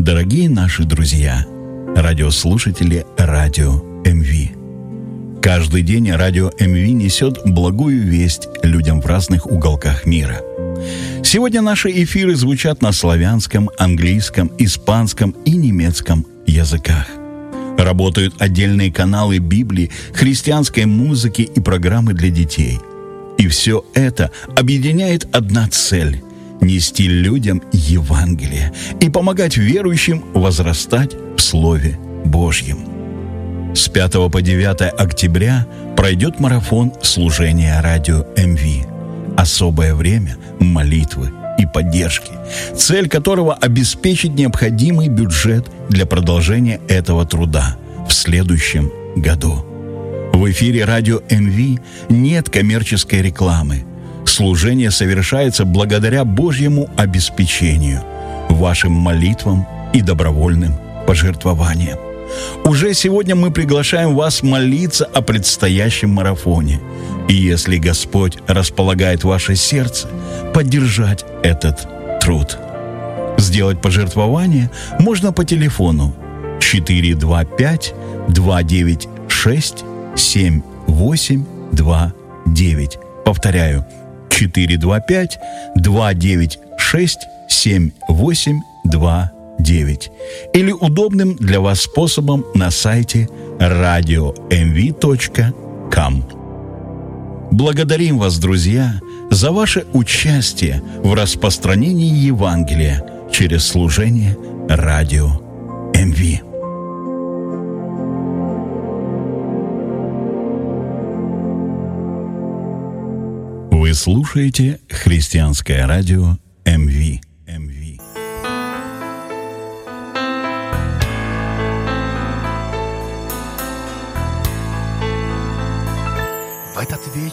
Дорогие наши друзья, радиослушатели Радио МВ. Каждый день Радио МВ несет благую весть людям в разных уголках мира. Сегодня наши эфиры звучат на славянском, английском, испанском и немецком языках. Работают отдельные каналы Библии, христианской музыки и программы для детей. И все это объединяет одна цель – нести людям Евангелие и помогать верующим возрастать в Слове Божьем. С 5 по 9 октября пройдет марафон служения Радио МВ. Особое время молитвы и поддержки, цель которого – обеспечить необходимый бюджет для продолжения этого труда в следующем году. В эфире Радио МВ нет коммерческой рекламы. Служение совершается благодаря Божьему обеспечению, вашим молитвам и добровольным пожертвованиям. Уже сегодня мы приглашаем вас молиться о предстоящем марафоне. И если Господь располагает ваше сердце, поддержать этот труд. Сделать пожертвование можно по телефону 425-296-7829. Повторяю, 425-296-7829. Или удобным для вас способом на сайте radiomv.com. Благодарим вас, друзья, за ваше участие в распространении Евангелия через служение Радио МВ. Вы слушаете христианское радио МВ. В этот вечер